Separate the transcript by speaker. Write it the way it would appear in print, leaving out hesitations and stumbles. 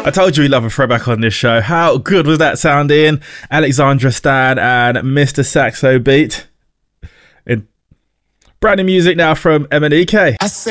Speaker 1: I told you we love a throwback on this show. How good was that sounding? Alexandra Stan and Mr. Saxo Beat. In brand new music now from MNEK.